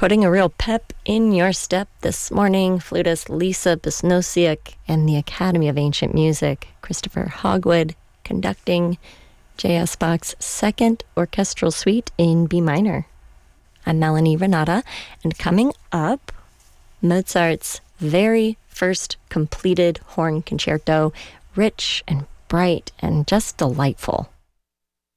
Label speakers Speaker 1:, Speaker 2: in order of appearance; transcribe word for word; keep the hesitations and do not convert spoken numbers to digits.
Speaker 1: Putting a real pep in your step this morning, flutist Lisa Besnosiuk and the Academy of Ancient Music, Christopher Hogwood, conducting J S. Bach's Second Orchestral Suite in B minor. I'm Melanie Renata, and coming up, Mozart's very first completed horn concerto, rich and bright and just delightful.